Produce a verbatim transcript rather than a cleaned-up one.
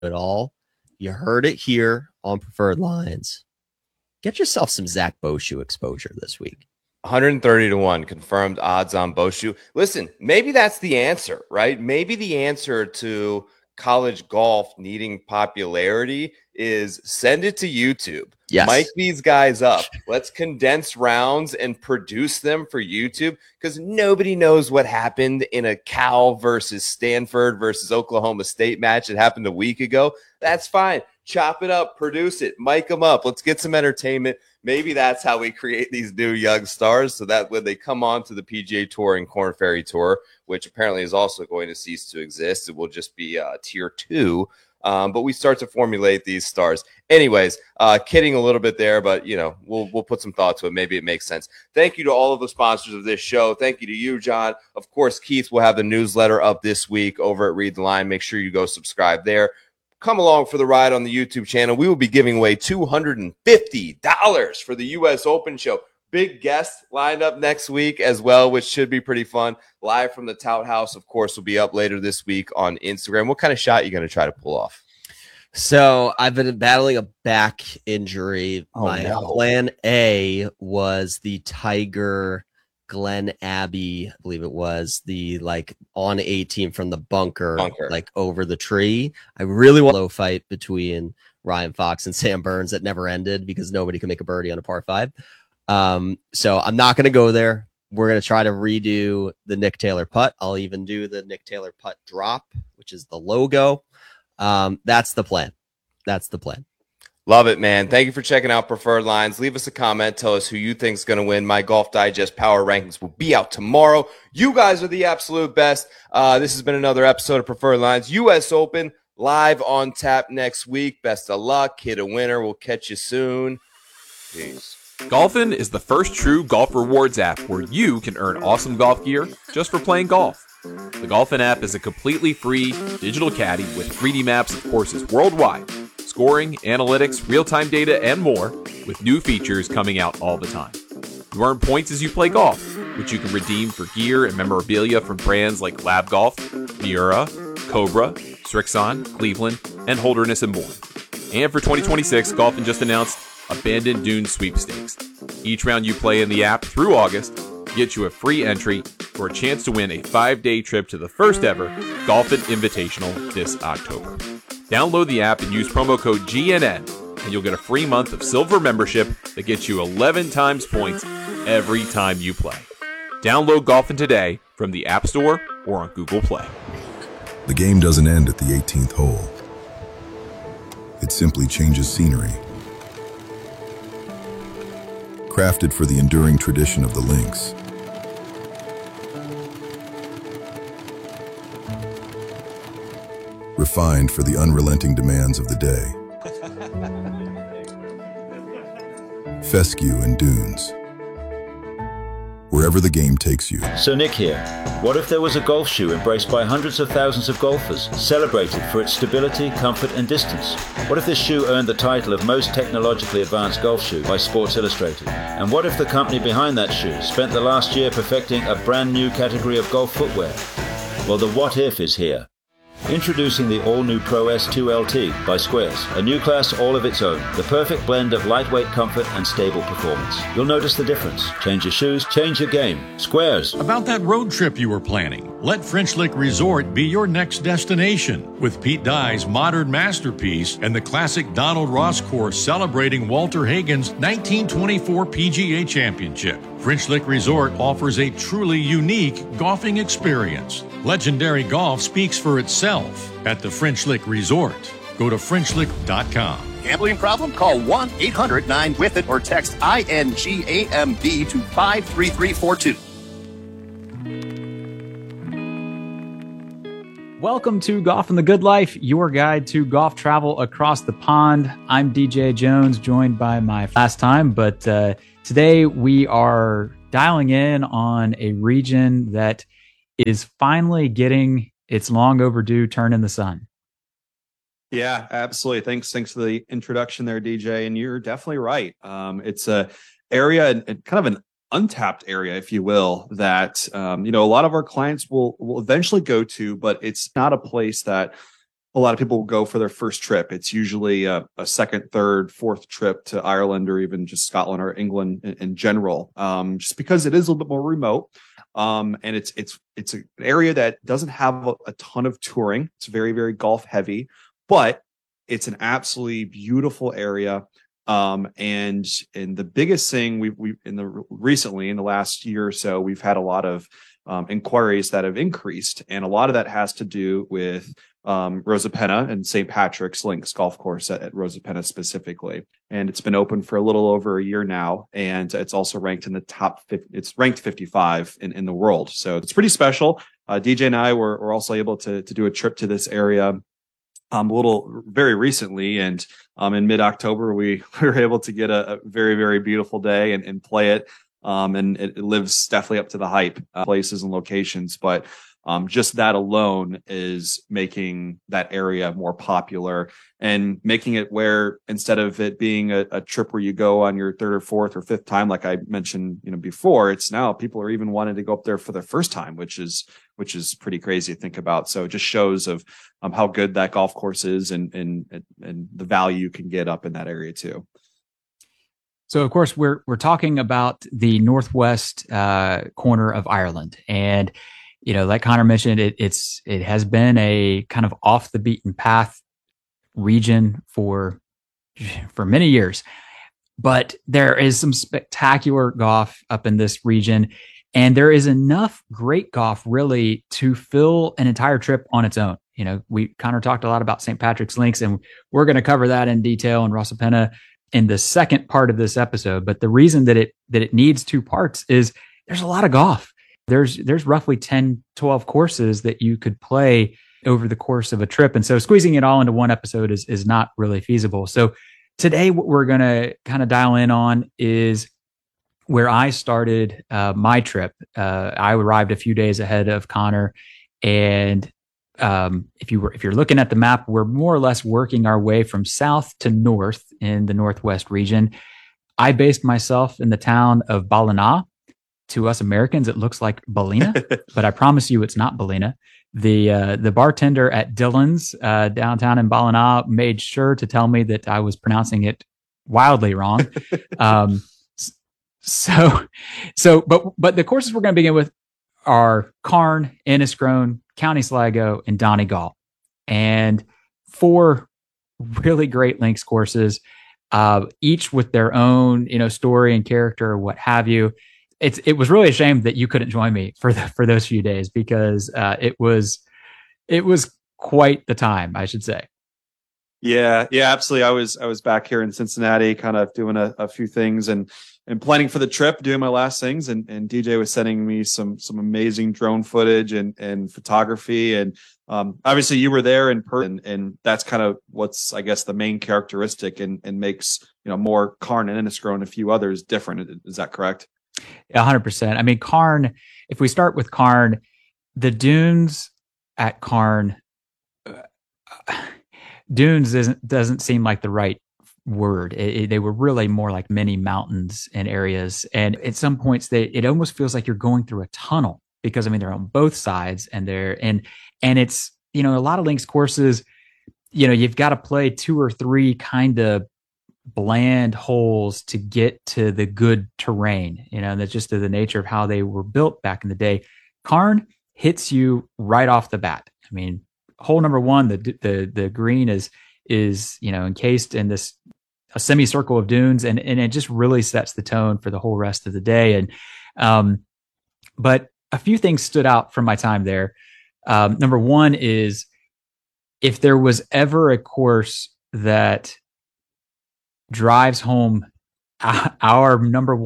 at all, you heard it here on Preferred Lines. Get yourself some Zach Boshu exposure this week. one hundred thirty to one confirmed odds on Boshu. Listen, maybe that's the answer, right? Maybe the answer to college golf needing popularity is send it to YouTube. Yes. Mic these guys up. Let's condense rounds and produce them for YouTube, because nobody knows what happened in a Cal versus Stanford versus Oklahoma State match that happened a week ago. That's fine. Chop it up, produce it, mic them up. Let's get some entertainment. Maybe that's how we create these new young stars, so that when they come on to the P G A Tour and Korn Ferry Tour, which apparently is also going to cease to exist, it will just be uh, tier two. Um, but we start to formulate these stars. Anyways, uh, kidding a little bit there, but, you know, we'll we'll put some thought to it. Maybe it makes sense. Thank you to all of the sponsors of this show. Thank you to you, John. Of course, Keith will have the newsletter up this week over at Read the Line. Make sure you go subscribe there. Come along for the ride on the YouTube channel. We will be giving away two hundred fifty dollars for the U S Open show. Big guest lined up next week as well, which should be pretty fun. Live from the Tout House, of course, will be up later this week on Instagram. What kind of shot are you going to try to pull off? So I've been battling a back injury. Oh, My no. plan A was the Tiger Glen Abbey, I believe it was, the like on eighteen from the bunker, Bunker. like over the tree. I really want a low fight between Ryan Fox and Sam Burns that never ended because nobody can make a birdie on a par five. Um, so I'm not going to go there. We're going to try to redo the Nick Taylor putt. I'll even do the Nick Taylor putt drop, which is the logo. Um, that's the plan. That's the plan. Love it, man. Thank you for checking out Preferred Lines. Leave us a comment. Tell us who you think is going to win. My Golf Digest Power Rankings will be out tomorrow. You guys are the absolute best. Uh, this has been another episode of Preferred Lines. U S Open live on tap next week. Best of luck. Hit a winner. We'll catch you soon. Peace. Golfin is the first true golf rewards app where you can earn awesome golf gear just for playing golf. The Golfin app is a completely free digital caddy with three D maps of courses worldwide, scoring, analytics, real-time data, and more, with new features coming out all the time. You earn points as you play golf, which you can redeem for gear and memorabilia from brands like Lab Golf, Miura, Cobra, Strixon, Cleveland, and Holderness and more. And for twenty twenty-six, Golfin just announced Abandoned Dune Sweepstakes. Each round you play in the app through August gets you a free entry for a chance to win a five-day trip to the first ever Golfin Invitational this October. Download the app and use promo code G N N, and you'll get a free month of silver membership that gets you eleven times points every time you play. Download Golfin today from the App Store or on Google Play. The game doesn't end at the eighteenth hole. It simply changes scenery. Crafted for the enduring tradition of the links. Refined for the unrelenting demands of the day. Fescue and dunes. Wherever the game takes you. So Nick here. What if there was a golf shoe embraced by hundreds of thousands of golfers, celebrated for its stability, comfort, and distance? What if this shoe earned the title of most technologically advanced golf shoe by Sports Illustrated? And what if the company behind that shoe spent the last year perfecting a brand new category of golf footwear? Well, the what if is here. Introducing the all-new Pro S two L T by Squares, a new class all of its own, the perfect blend of lightweight comfort and stable performance. You'll notice the difference. Change your shoes, change your game. Squares. About that road trip you were planning, let French Lick Resort be your next destination. With Pete Dye's modern masterpiece and the classic Donald Ross course celebrating Walter Hagen's nineteen twenty-four P G A Championship. French Lick Resort offers a truly unique golfing experience. Legendary golf speaks for itself at the French Lick Resort. Go to French Lick dot com. Gambling problem? Call one eight hundred nine with it or text I N G A M B to five three three four two. Welcome to Golf and the Good Life, your guide to golf travel across the pond. I'm D J Jones, joined by my last time, but uh, today we are dialing in on a region that is finally getting its long overdue turn in the sun. Yeah, absolutely. Thanks. Thanks for the introduction there, D J. And you're definitely right. Um, it's a area and kind of an untapped area, if you will, that, um, you know, a lot of our clients will, will eventually go to, but it's not a place that a lot of people will go for their first trip. It's usually a, a second, third, fourth trip to Ireland or even just Scotland or England in, in general, um, just because it is a little bit more remote. Um, and it's it's it's an area that doesn't have a, a ton of touring. It's very, very golf heavy, but it's an absolutely beautiful area. Um, and and the biggest thing we we in the recently in the last year or so, we've had a lot of um, inquiries that have increased, and a lot of that has to do with um, Rosapenna and Saint Patrick's Links golf course at, at Rosapenna specifically. And it's been open for a little over a year now. And it's also ranked in the top fifty, it's ranked fifty-five in, in the world. So it's pretty special. Uh, D J and I were, were also able to, to do a trip to this area um, a little very recently. And um, in mid-October, we, we were able to get a, a very, very beautiful day and, and play it. Um, and it, it lives definitely up to the hype, uh, places and locations. But Um, just that alone is making that area more popular and making it where instead of it being a, a trip where you go on your third or fourth or fifth time, like I mentioned, you know, before, it's now people are even wanting to go up there for the first time, which is, which is pretty crazy to think about. So it just shows of um, how good that golf course is and, and, and the value you can get up in that area too. So, of course, we're, we're talking about the northwest uh, corner of Ireland, and you know, like Connor mentioned, it, it's it has been a kind of off the beaten path region for for many years, but there is some spectacular golf up in this region, and there is enough great golf really to fill an entire trip on its own. You know, we Connor talked a lot about Saint Patrick's Links, and we're going to cover that in detail in Rosapenna in the second part of this episode. But the reason that it that it needs two parts is there's a lot of golf. There's there's roughly ten, twelve courses that you could play over the course of a trip. And so squeezing it all into one episode is, is not really feasible. So today, what we're going to kind of dial in on is where I started uh, my trip. Uh, I arrived a few days ahead of Connor. And um, if you were, if you're looking at the map, we're more or less working our way from south to north in the Northwest region. I based myself in the town of Ballina. To us Americans, it looks like Ballina, but I promise you it's not Ballina. The uh, the bartender at Dylan's uh, downtown in Ballina made sure to tell me that I was pronouncing it wildly wrong. um, so, so, but but the courses we're going to begin with are Carn, Enniscrone, County Sligo, and Donegal, and four really great links courses, uh, each with their own you know story and character or what have you. It's, it was really a shame that you couldn't join me for the, for those few days because uh, it was it was quite the time, I should say. Yeah, yeah, absolutely. I was I was back here in Cincinnati, kind of doing a, a few things and and planning for the trip, doing my last things, and and D J was sending me some some amazing drone footage and and photography, and um, obviously you were there in person, and that's kind of what's I guess the main characteristic and and makes you know more Carn and Enniscrone and a few others different. Is that correct? A hundred percent. I mean, Carn, if we start with Carn, the dunes at Carn, uh, dunes doesn't, doesn't seem like the right word. It, it, they were really more like mini mountains and areas. And at some points they, it almost feels like you're going through a tunnel because I mean, they're on both sides and they're, and, and it's, you know, a lot of links courses, you know, you've got to play two or three kind of bland holes to get to the good terrain, you know, that's just the nature of how they were built back in the day. Carn hits you right off the bat. I mean, hole number one, the the the green is is you know encased in this a semicircle of dunes, and and it just really sets the tone for the whole rest of the day. And um, but a few things stood out from my time there. Um, number one is if there was ever a course that drives home our number one